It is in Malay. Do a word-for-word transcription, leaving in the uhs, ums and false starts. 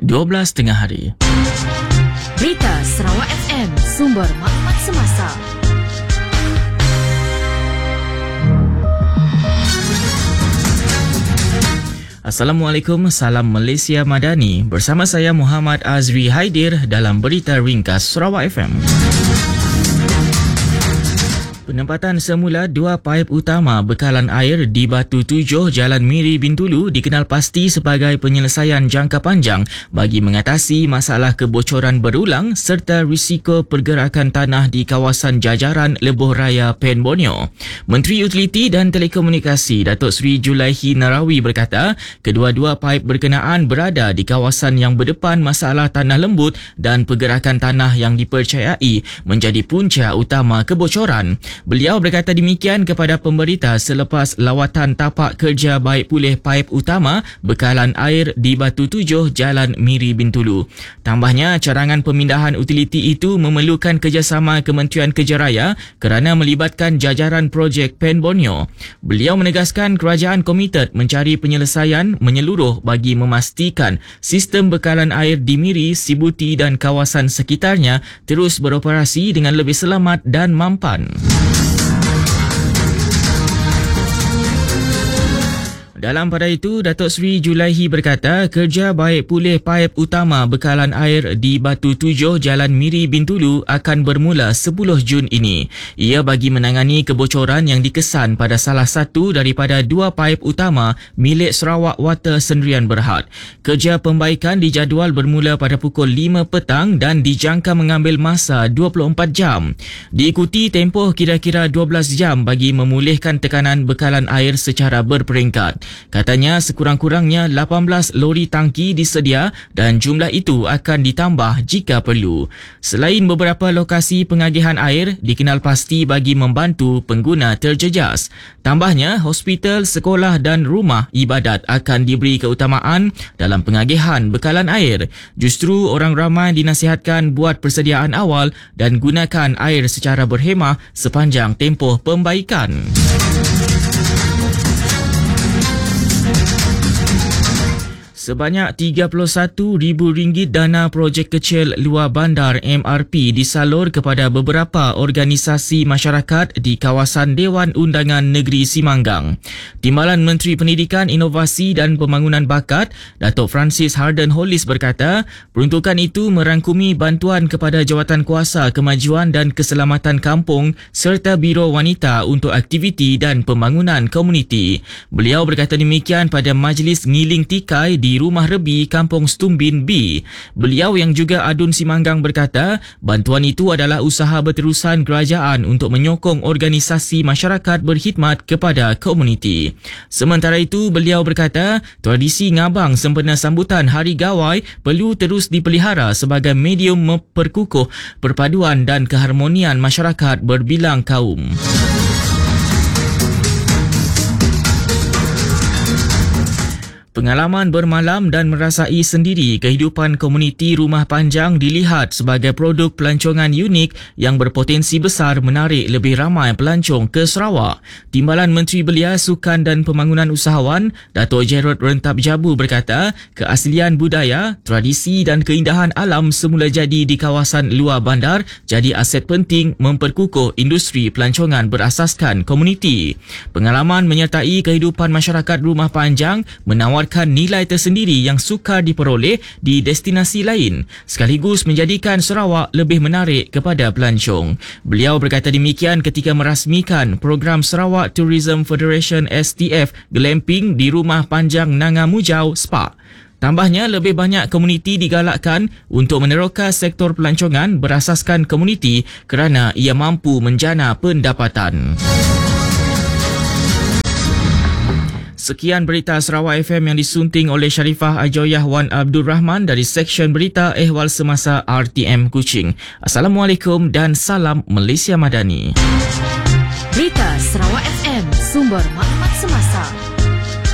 dua belas tengah hari. Berita Sarawak F M, sumber maklumat semasa. Assalamualaikum, salam Malaysia Madani. Bersama saya Muhammad Azri Haidir dalam Berita Ringkas Sarawak F M. Penempatan semula dua paip utama bekalan air di Batu Tujuh Jalan Miri Bintulu dikenal pasti sebagai penyelesaian jangka panjang bagi mengatasi masalah kebocoran berulang serta risiko pergerakan tanah di kawasan jajaran Lebuh Raya Pen Borneo. Menteri Utiliti dan Telekomunikasi Datuk Seri Julaihi Narawi berkata, kedua-dua paip berkenaan berada di kawasan yang berdepan masalah tanah lembut dan pergerakan tanah yang dipercayai menjadi punca utama kebocoran. Beliau berkata demikian kepada pemberita selepas lawatan tapak kerja baik pulih paip utama bekalan air di Batu Tujuh Jalan Miri Bintulu. Tambahnya, carangan pemindahan utiliti itu memerlukan kerjasama Kementerian Kerja Raya kerana melibatkan jajaran projek Pen Borneo. Beliau menegaskan kerajaan komited mencari penyelesaian menyeluruh bagi memastikan sistem bekalan air di Miri, Sibuti dan kawasan sekitarnya terus beroperasi dengan lebih selamat dan mampan. Dalam pada itu, Datuk Seri Julaihi berkata kerja baik pulih paip utama bekalan air di Batu Tujuh Jalan Miri Bintulu akan bermula sepuluh Jun ini. Ia bagi menangani kebocoran yang dikesan pada salah satu daripada dua paip utama milik Sarawak Water Sendirian Berhad. Kerja pembaikan dijadual bermula pada pukul lima petang dan dijangka mengambil masa dua puluh empat jam. Diikuti tempoh kira-kira dua belas jam bagi memulihkan tekanan bekalan air secara berperingkat. Katanya sekurang-kurangnya lapan belas lori tangki disedia dan jumlah itu akan ditambah jika perlu. Selain beberapa lokasi pengagihan air dikenal pasti bagi membantu pengguna terjejas. Tambahnya, hospital, sekolah dan rumah ibadat akan diberi keutamaan dalam pengagihan bekalan air. Justru orang ramai dinasihatkan buat persediaan awal dan gunakan air secara berhemah sepanjang tempoh pembaikan. Sebanyak tiga puluh satu ribu ringgit dana projek kecil luar bandar M R P disalur kepada beberapa organisasi masyarakat di kawasan Dewan Undangan Negeri Simanggang. Timbalan Menteri Pendidikan, Inovasi dan Pembangunan Bakat, Datuk Francis Harden Hollis berkata, peruntukan itu merangkumi bantuan kepada Jawatankuasa Kemajuan dan Keselamatan Kampung serta Biro Wanita untuk aktiviti dan pembangunan komuniti. Beliau berkata demikian pada Majlis Ngiling Tikai di Rumah Rebi, Kampung Stumbin B. Beliau yang juga Adun Simanggang berkata, bantuan itu adalah usaha berterusan kerajaan untuk menyokong organisasi masyarakat berkhidmat kepada komuniti. Sementara itu, beliau berkata, tradisi ngabang sempena sambutan Hari Gawai perlu terus dipelihara sebagai medium memperkukuh perpaduan dan keharmonian masyarakat berbilang kaum. Pengalaman bermalam dan merasai sendiri kehidupan komuniti Rumah Panjang dilihat sebagai produk pelancongan unik yang berpotensi besar menarik lebih ramai pelancong ke Sarawak. Timbalan Menteri Belia, Sukan dan Pembangunan Usahawan, Datuk Gerard Rentap Jabu berkata, keaslian budaya, tradisi dan keindahan alam semula jadi di kawasan luar bandar jadi aset penting memperkukuh industri pelancongan berasaskan komuniti. Pengalaman menyertai kehidupan masyarakat Rumah Panjang menawar nilai tersendiri yang sukar diperoleh di destinasi lain, sekaligus menjadikan Sarawak lebih menarik kepada pelancong. Beliau berkata demikian ketika merasmikan program Sarawak Tourism Federation S T F Glamping di Rumah Panjang Nanga Mujau Spa. Tambahnya, lebih banyak komuniti digalakkan untuk meneroka sektor pelancongan berasaskan komuniti kerana ia mampu menjana pendapatan. Sekian berita Sarawak F M yang disunting oleh Sharifah Ajoyah Wan Abdul Rahman dari Seksyen Berita Ehwal Semasa R T M Kuching. Assalamualaikum dan salam Malaysia Madani. Berita Sarawak F M, sumber maklumat semasa.